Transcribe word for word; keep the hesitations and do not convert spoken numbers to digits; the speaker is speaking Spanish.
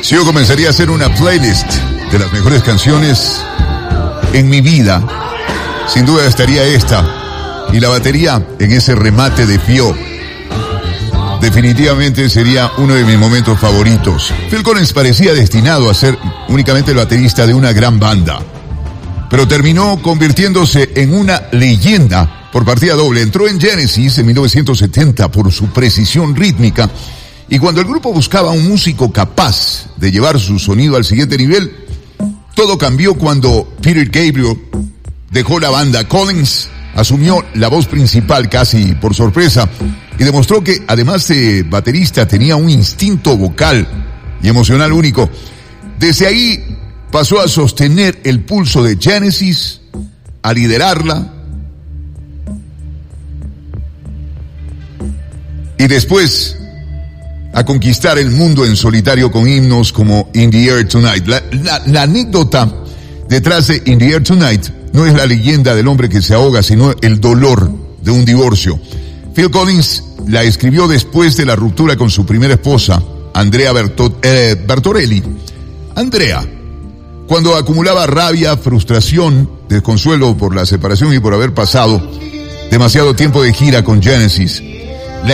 Si yo comenzaría a hacer una playlist de las mejores canciones en mi vida, sin duda estaría esta. Y la batería en ese remate de Fio definitivamente sería uno de mis momentos favoritos. Phil Collins parecía destinado a ser únicamente el baterista de una gran banda, pero terminó convirtiéndose en una leyenda por partida doble. Entró en Genesis en mil novecientos setenta por su precisión rítmica, y cuando el grupo buscaba un músico capaz de llevar su sonido al siguiente nivel, todo cambió cuando Peter Gabriel dejó la banda. Collins asumió la voz principal casi por sorpresa y demostró que además de baterista tenía un instinto vocal y emocional único. Desde ahí pasó a sostener el pulso de Genesis, a liderarla, y después a conquistar el mundo en solitario con himnos como In the Air Tonight. La, la, la anécdota detrás de In the Air Tonight no es la leyenda del hombre que se ahoga, sino el dolor de un divorcio. Phil Collins la escribió después de la ruptura con su primera esposa, Andrea Berto, eh, Bertorelli. Andrea, cuando acumulaba rabia, frustración, desconsuelo por la separación y por haber pasado demasiado tiempo de gira con Genesis,